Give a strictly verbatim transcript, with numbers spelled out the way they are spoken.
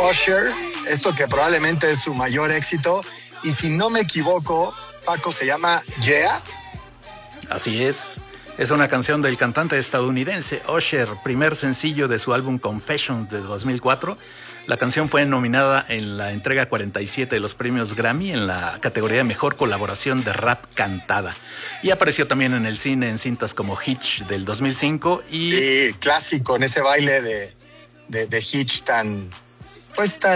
Usher, esto que probablemente es su mayor éxito. Y si no me equivoco, Paco, se llama Yeah. Así es. Es una canción del cantante estadounidense Usher, primer sencillo de su álbum Confessions de dos mil cuatro. La canción fue nominada en la entrega cuarenta y siete de los premios Grammy en la categoría de Mejor Colaboración de Rap Cantada. Y apareció también en el cine en cintas como Hitch del dos mil cinco y... Sí, clásico, en ese baile de, de, de Hitch tan... Pues tan